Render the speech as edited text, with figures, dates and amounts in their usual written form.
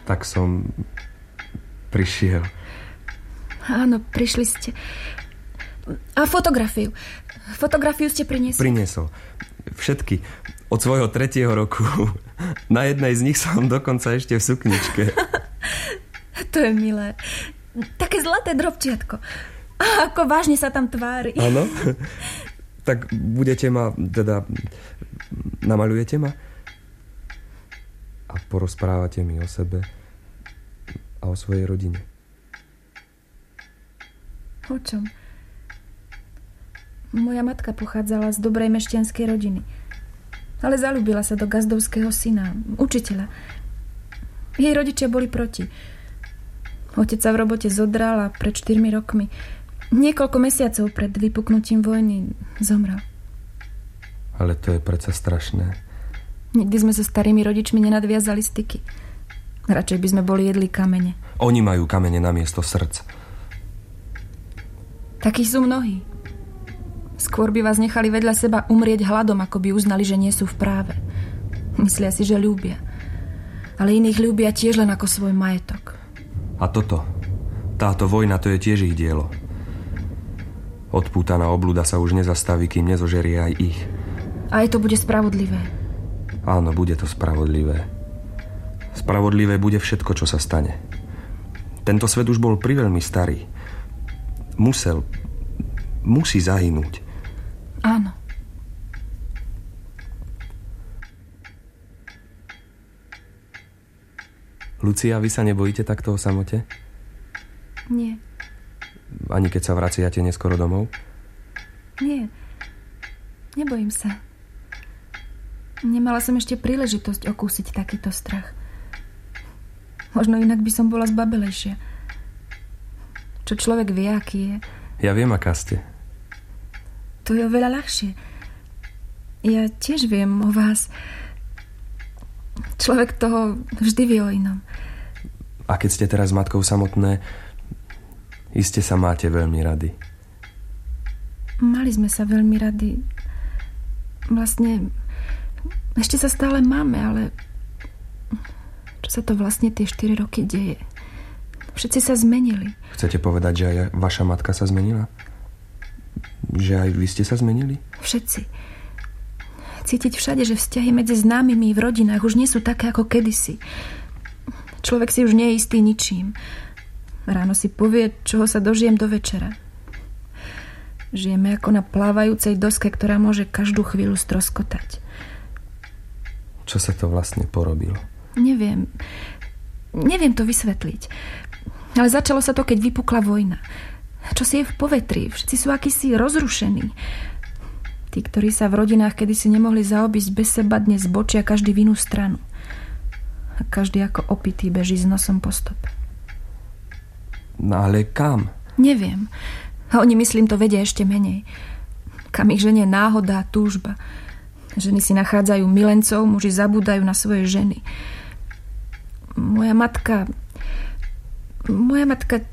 Tak som prišiel. Áno, prišli ste. A fotografiu. Fotografiu ste priniesli? Priniesol. Všetky. Od svojho 3. roku. Na jednej z nich som dokonca ešte v sukničke. To je milé. Také zlaté drobčiatko. A ako vážne sa tam tvári. Áno? Tak budete ma, teda namalujete ma? A porozprávate mi o sebe a o svojej rodine. O čom? Moja matka pochádzala z dobrej mešťanskej rodiny. Ale zaľúbila sa do gazdovského syna, učiteľa. Jej rodičia boli proti. Otec sa v robote zodral a pred 4 rokmi, niekoľko mesiacov pred vypuknutím vojny, zomrel. Ale to je predsa strašné. Nikdy sme so starými rodičmi nenadviazali styky. Radšej by sme boli jedli kamene. Oni majú kamene namiesto srdc. Takí sú mnohí. Skôr by vás nechali vedľa seba umrieť hladom, ako by uznali, že nie sú v práve. Myslia si, že ľúbia. Ale iných ľúbia tiež len ako svoj majetok. A táto vojna, to je tiež ich dielo. Odpútaná obluda sa už nezastaví, kým nezožerie aj ich. A aj to bude spravodlivé. Áno, bude to spravodlivé. Spravodlivé bude všetko, čo sa stane. Tento svet už bol priveľmi starý. Musí zahynúť. Áno. Lucia, vy sa nebojíte takto o samote? Nie. Ani keď sa vraciate neskoro domov? Nie. Nebojím sa. Nemala som ešte príležitosť okúsiť takýto strach. Možno inak by som bola zbabelejšia. Čo človek vie, aký je. Ja viem, aká ste. To je oveľa ľahšie. Ja tiež viem o vás. Človek toho vždy vie o inom. A keď ste teraz s matkou samotné, iste sa máte veľmi rady. Mali sme sa veľmi rady. Vlastne ešte sa stále máme, ale čo sa to vlastne tie 4 roky deje? Všetci sa zmenili. Chcete povedať, že aj vaša matka sa zmenila? Že aj vy ste sa zmenili? Všetci. Cítiť všade, že vzťahy medzi známymi v rodinách už nie sú také ako kedysi. Človek si už nie je istý ničím. Ráno si povie, čoho sa dožijem do večera. Žijeme ako na plávajúcej doske, ktorá môže každú chvíľu stroskotať. Čo sa to vlastne porobilo? Neviem to vysvetliť. Ale začalo sa to, keď vypukla vojna. Čo si je v povetri, všetci sú akýsi rozrušení. Tí, ktorí sa v rodinách kedysi nemohli zaobísť bez seba, dnes bočia každý v inú stranu. A každý ako opitý beží s nosom po stope. No ale kam? Neviem. A oni, myslím, to vedia ešte menej. Kam ich ženie náhoda a túžba. Ženy si nachádzajú milencov, muži zabúdajú na svoje ženy. Moja matka